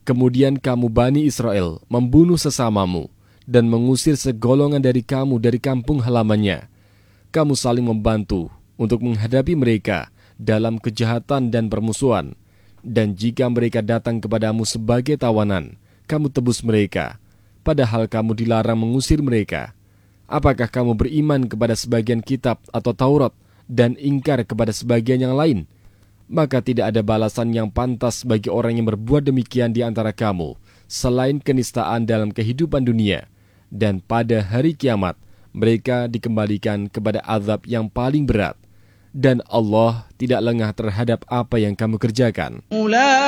Kemudian kamu Bani Israel membunuh sesamamu dan mengusir segolongan dari kamu dari kampung halamannya. Kamu saling membantu untuk menghadapi mereka dalam kejahatan dan permusuhan. Dan jika mereka datang kepadamu sebagai tawanan, kamu tebus mereka, padahal kamu dilarang mengusir mereka. Apakah kamu beriman kepada sebagian kitab atau Taurat dan ingkar kepada sebagian yang lain? Maka tidak ada balasan yang pantas bagi orang yang berbuat demikian di antara kamu, selain kenistaan dalam kehidupan dunia. Dan pada hari kiamat, mereka dikembalikan kepada azab yang paling berat. Dan Allah tidak lengah terhadap apa yang kamu kerjakan.